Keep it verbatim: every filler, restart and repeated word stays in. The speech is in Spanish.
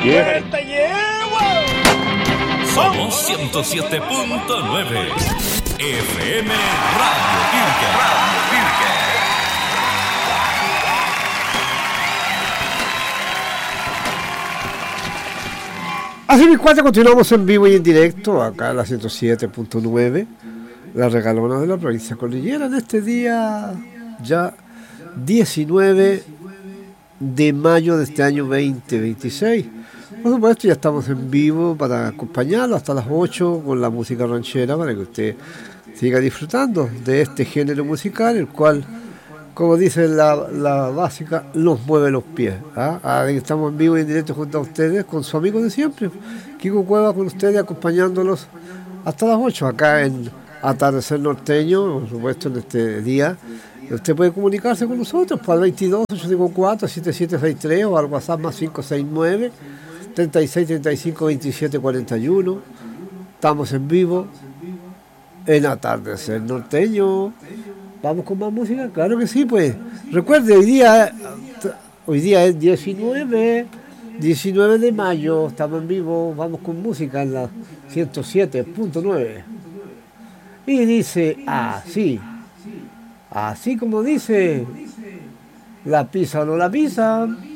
Yeah. Somos ciento siete punto nueve F M Radio Pirque. Radio Pirque. Así mis cuatro, continuamos en vivo y en directo acá en la ciento siete punto nueve, la regalona de la provincia cordillera, en este día ya diecinueve de mayo de este año veinte veintiséis. Por supuesto, ya estamos en vivo para acompañarlo hasta las ocho con la música ranchera, para que usted siga disfrutando de este género musical, el cual, como dice la, la básica, nos mueve los pies. ¿Ah? Ahora estamos en vivo y en directo junto a ustedes con su amigo de siempre, Kiko Cueva, con ustedes acompañándolos hasta las ocho acá en Atardecer Norteño, por supuesto en este día. Usted puede comunicarse con nosotros por el veintidós, ochocientos cincuenta y cuatro, setenta y siete sesenta y tres o al WhatsApp más cinco seis nueve, treinta y seis, treinta y cinco, veintisiete, cuarenta y uno. Estamos en vivo en Atardecer Norteño. ¿Vamos con más música? Claro que sí, pues. Recuerde, hoy día, hoy día es diecinueve, diecinueve de mayo, estamos en vivo, vamos con música en la ciento siete punto nueve. Y dice así, así como dice, la pizza o no la pizza.